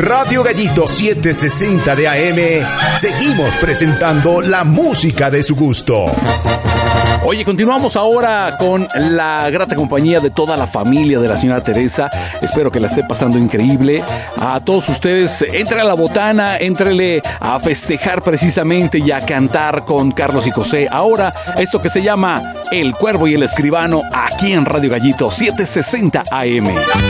Radio Gallito 760 de AM, seguimos presentando la música de su gusto. Oye, continuamos ahora con la grata compañía de toda la familia de la señora Teresa. Espero que la esté pasando increíble. A todos ustedes, entre a la botana, éntrele a festejar precisamente y a cantar con Carlos y José. Ahora, esto que se llama El Cuervo y el Escribano, aquí en Radio Gallito 760 AM.